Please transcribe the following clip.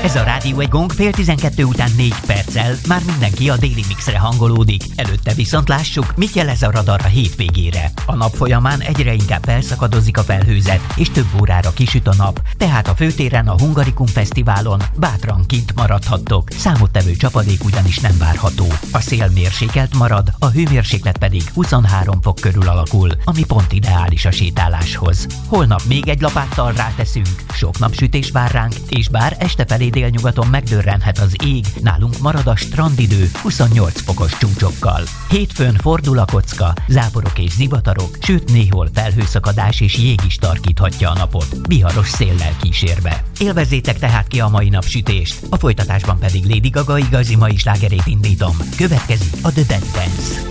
Ez a Rádió egy Gong, 11:30 után 4 perccel már mindenki a Déli Mixre hangolódik. Előtte viszont lássuk, mit jelez a radar a hétvégére. A nap folyamán egyre inkább felszakadozik a felhőzet, és több órára kisüt a nap, tehát a főtéren a Hungarikum Fesztiválon bátran kint maradhattok. Számottevő csapadék ugyanis nem várható. A szél mérsékelt marad, a hőmérséklet pedig 23 fok körül alakul, ami pont ideális a sétáláshoz. Holnap még egy lapáttal ráteszünk, sok napsütés vár ránk, és bár este felé délnyugaton megdörrenhet az ég, nálunk marad a strandidő 28 fokos csúcsokkal. Hétfőn fordul a kocka, záporok és zivatarok, sőt néhol felhőszakadás és jég is tarkíthatja a napot, viharos széllel kísérve. Élvezzétek tehát ki a mai napsütést, a folytatásban pedig Lady Gaga igazi mai slágerét indítom. Következik a The Dead Dance.